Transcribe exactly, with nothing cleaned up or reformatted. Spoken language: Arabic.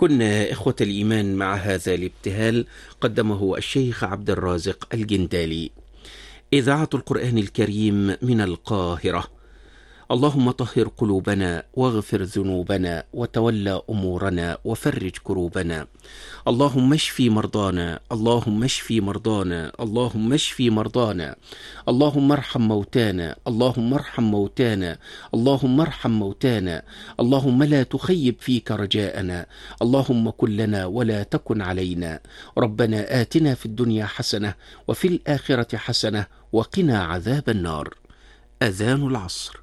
كنا إخوة الإيمان مع هذا الابتهال قدمه الشيخ عبد الرازق الجندالي. إذاعة القرآن الكريم من القاهرة. اللهم طهر قلوبنا واغفر ذنوبنا وتولى أمورنا وفرج كروبنا. اللهم اشفي مرضانا، اللهم اشفي مرضانا، اللهم اشفي مرضانا. اللهم ارحم موتانا، اللهم ارحم موتانا، اللهم ارحم موتانا. اللهم لا تخيب فيك رجاءنا، اللهم كن لنا ولا تكن علينا. ربنا آتنا في الدنيا حسنة وفي الآخرة حسنة وقنا عذاب النار. أذان العصر.